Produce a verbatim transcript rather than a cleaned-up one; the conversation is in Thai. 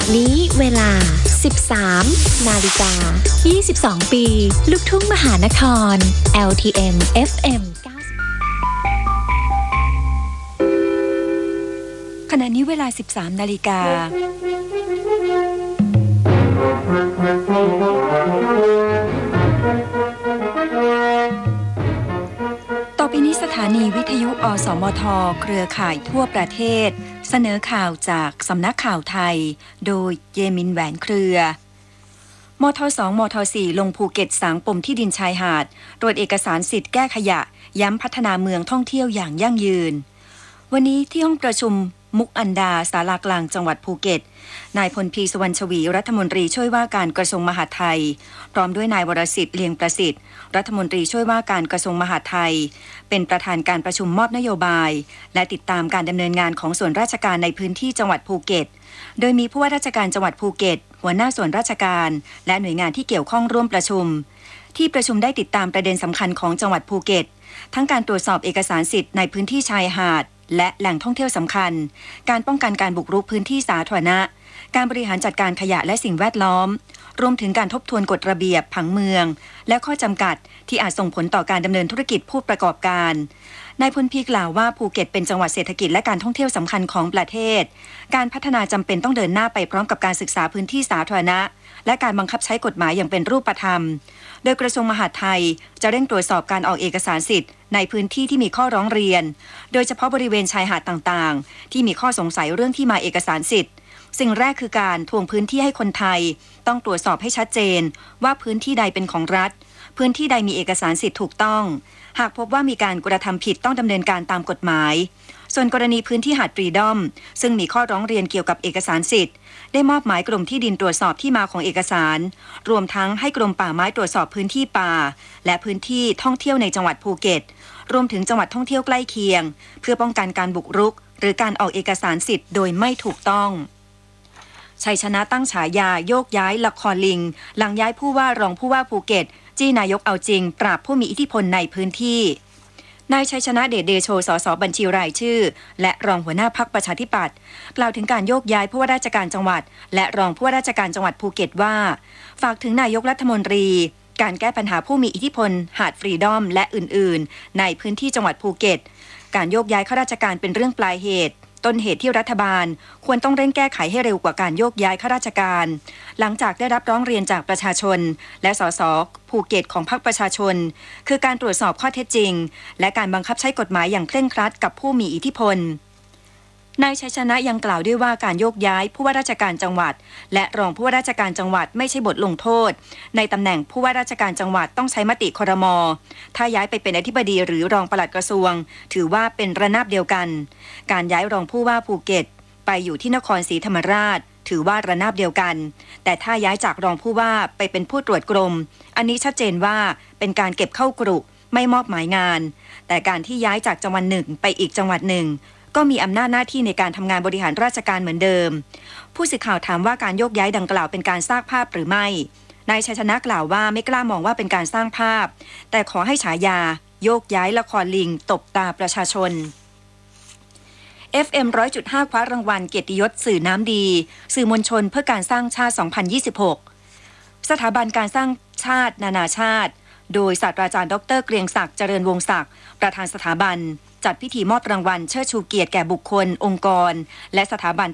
นี้เวลา สิบสาม นาฬิกา ยี่สิบสอง ปีลูกทุ่งมหานคร แอล ที เอ็ม เอฟ เอ็ม เก้าสิบขณะนี้เวลา สิบสาม นาฬิกาต่อไปนี้สถานีวิทยุอสมทเครือข่ายทั่วประเทศเสนอข่าวจากสำนักข่าวไทยโดยเยมินแหวนเครือมทสองมทสี่ลงภูเก็ตสางปมที่ดินชายหาดตรวจเอกสารสิทธิ์แก้ขยะย้ำพัฒนาเมืองท่องเที่ยวอย่างยั่งยืนวันนี้ที่ห้องประชุมมุกอันดาศาลากลางจังหวัดภูเก็ตนายพลพีสุวรรณชวีรัฐมนตรีช่วยว่าการกระทรวงมหาดไทยพร้อมด้วยนายวรสิทธิ์เลียงประสิทธิ์รัฐมนตรีช่วยว่าการกระทรวงมหาดไทยเป็นประธานการประชุมมอบนโยบายและติดตามการดำเนินงานของส่วนราชการในพื้นที่จังหวัดภูเก็ตโดยมีผู้ว่าราชการจังหวัดภูเก็ตหัวหน้าส่วนราชการและหน่วยงานที่เกี่ยวข้องร่วมประชุมที่ประชุมได้ติดตามประเด็นสำคัญของจังหวัดภูเก็ตทั้งการตรวจสอบเอกสารสิทธิ์ในพื้นที่ชายหาดและแหล่งท่องเที่ยวสำคัญการป้องกันการบุกรุกพื้นที่สาธารณะการบริหารจัดการขยะและสิ่งแวดล้อมรวมถึงการทบทวนกฎระเบียบผังเมืองและข้อจำกัดที่อาจส่งผลต่อการดำเนินธุรกิจผู้ประกอบการนายพลพีกล่าวว่าภูเก็ตเป็นจังหวัดเศรษฐกิจและการท่องเที่ยวสำคัญของประเทศการพัฒนาจำเป็นต้องเดินหน้าไปพร้อมกับการศึกษาพื้นที่สาธารณะและการบังคับใช้กฎหมายอย่างเป็นรูปธรรมโดยกระทรวงมหาดไทยจะเร่งตรวจสอบการออกเอกสารสิทธิ์ในพื้นที่ที่มีข้อร้องเรียนโดยเฉพาะบริเวณชายหาดต่างๆที่มีข้อสงสัยเรื่องที่มาเอกสารสิทธิ์สิ่งแรกคือการทวงพื้นที่ให้คนไทยต้องตรวจสอบให้ชัดเจนว่าพื้นที่ใดเป็นของรัฐพื้นที่ใดมีเอกสารสิทธิ์ถูกต้องหากพบว่ามีการกระทำผิดต้องดำเนินการตามกฎหมายส่วนกรณีพื้นที่หาดฟรีดอมซึ่งมีข้อร้องเรียนเกี่ยวกับเอกสารสิทธิ์ได้มอบหมายกรมที่ดินตรวจสอบที่มาของเอกสารรวมทั้งให้กรมป่าไม้ตรวจสอบพื้นที่ป่าและพื้นที่ท่องเที่ยวในจังหวัดภูเก็ตรวมถึงจังหวัดท่องเที่ยวใกล้เคียงเพื่อป้องกันการบุกรุกหรือการออกเอกสารสิทธิ์โดยไม่ถูกต้องชัยชนะตั้งฉายาโยกย้ายละครลิงหลังย้ายผู้ว่ารองผู้ว่าภูเก็ตจี้นายกเอาจริงปราบผู้มีอิทธิพลในพื้นที่นายชัยชนะเดชเดโชสสบัญชีรายชื่อและรองหัวหน้าพรรคประชาธิปัตย์กล่าวถึงการโยกย้ายผู้ว่าราชการจังหวัดและรองผู้ว่าราชการจังหวัดภูเก็ตว่าฝากถึงนายกรัฐมนตรีการแก้ปัญหาผู้มีอิทธิพลหาดฟรีดอมและอื่นๆในพื้นที่จังหวัดภูเก็ตการโยกย้ายข้าราชการเป็นเรื่องปลายเหตุต้นเหตุที่รัฐบาลควรต้องเร่งแก้ไขให้เร็วกว่าการโยกย้ายข้าราชการหลังจากได้รับร้องเรียนจากประชาชนและสสภูเก็ตของพรรคประชาชนคือการตรวจสอบข้อเท็จจริงและการบังคับใช้กฎหมายอย่างเคร่งครัดกับผู้มีอิทธิพลนายชัยชนะยังกล่าวด้วยว่าการโยกย้ายผู้ว่าราชการจังหวัดและรองผู้ว่าราชการจังหวัดไม่ใช่บทลงโทษในตำแหน่งผู้ว่าราชการจังหวัดต้องใช้มติครม.ถ้าย้ายไปเป็นอธิบดีหรือรองปลัดกระทรวงถือว่าเป็นระนาบเดียวกันการย้ายรองผู้ว่าภูเก็ตไปอยู่ที่นครศรีธรรมราชถือว่าระนาบเดียวกันแต่ถ้าย้ายจากรองผู้ว่าไปเป็นผู้ตรวจกรมอันนี้ชัดเจนว่าเป็นการเก็บเข้ากรุไม่มอบหมายงานแต่การที่ย้ายจากจังหวัดหนึ่งไปอีกจังหวัดหนึ่งก็มีอำนาจหน้าที่ในการทำงานบริหารราชการเหมือนเดิมผู้สื่อข่าวถามว่าการโยกย้ายดังกล่าวเป็นการสร้างภาพหรือไม่นายชัยชนะกล่าวว่าไม่กล้ามองว่าเป็นการสร้างภาพแต่ขอให้ฉายาโยกย้ายละครลิงตบตาประชาชน เอฟ เอ็ม หนึ่งร้อยจุดห้า คว้ารางวัลเกียรติยศสื่อน้ำดีสื่อมวลชนเพื่อการสร้างชาติ สองพันยี่สิบหก สถาบันการสร้างชาตินานาชาติโดยศาสตราจารย์ดรเกรียงศักดิ์เจริญวงศ์ศักดิ์ประธานสถาบันจัดพิธีมอบรางวัลเชิดชูเกียรติแก่บุคคลองค์กรและสถาบัน